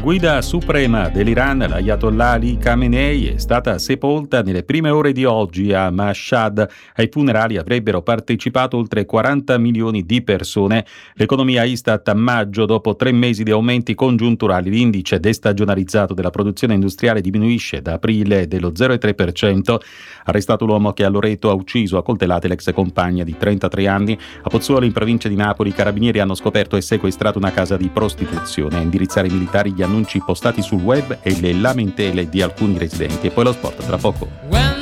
guida suprema dell'Iran, l'Ayatollah Ali Khamenei, è stata sepolta nelle prime ore di oggi a Mashhad. Ai funerali avrebbero partecipato oltre 40 milioni di persone. L'economia Istat a maggio, dopo 3 mesi di aumenti congiunturali, l'indice destagionalizzato della produzione industriale diminuisce da aprile dello 0,3%. Arrestato l'uomo che a Loreto ha ucciso a coltellate l'ex compagna di 33 anni. A Pozzuolo, in provincia di Napoli, i carabinieri hanno scoperto e sequestrato una casa di prostituzione. A indirizzare i militari gli annunci postati sul web e le lamentele di alcuni residenti. E poi lo sport tra poco.